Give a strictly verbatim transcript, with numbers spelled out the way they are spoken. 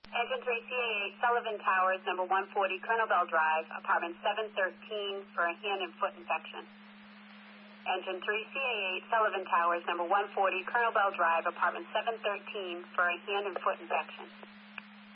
Engine three C A eight, Sullivan Towers, number one forty, Colonel Bell Drive, apartment seven thirteen, for a hand and foot infection. Engine three C A eight, Sullivan Towers, number one forty, Colonel Bell Drive, apartment seven thirteen, for a hand and foot infection.